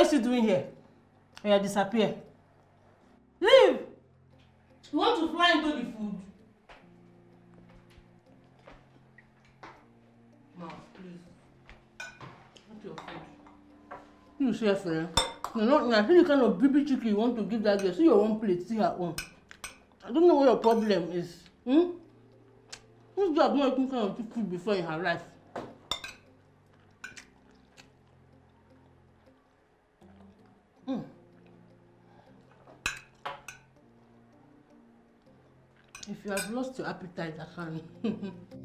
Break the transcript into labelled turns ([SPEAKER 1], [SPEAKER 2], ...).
[SPEAKER 1] you still doing here? Yeah, disappear. Leave! You want to fly into the food? No, please. Not your food. You say, friend. I see the kind of baby chicken you want to give that girl. See your own plate, see her own. I don't know what your problem is. This girl has not eaten kind of food before in her life. If you have lost your appetite, I can.